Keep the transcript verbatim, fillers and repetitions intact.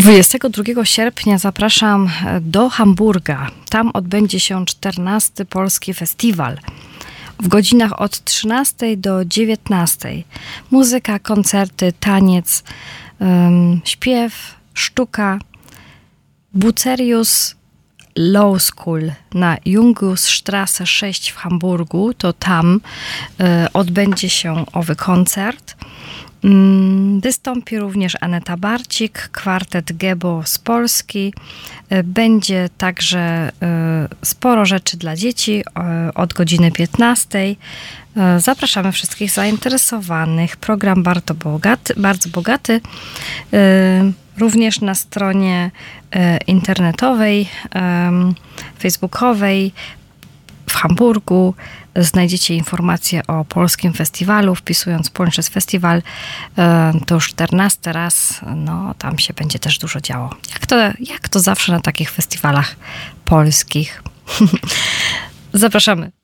dwudziestego drugiego sierpnia zapraszam do Hamburga. Tam odbędzie się czternasty Polski Festiwal. W godzinach od trzynastej do dziewiętnastej. Muzyka, koncerty, taniec, um, śpiew, sztuka. Bucerius Law School na Jungusstraße sześć w Hamburgu. To tam y, odbędzie się owy koncert. Wystąpi również Aneta Barcik, kwartet Gebo z Polski. Będzie także sporo rzeczy dla dzieci od godziny piętnastej. Zapraszamy wszystkich zainteresowanych. Program bardzo bogaty, bardzo bogaty. Również na stronie internetowej, facebookowej w Hamburgu znajdziecie informacje o polskim festiwalu, wpisując Polsches Festiwal. To już czternasty raz, no tam się będzie też dużo działo. Jak to, jak to zawsze na takich festiwalach polskich. Zapraszamy.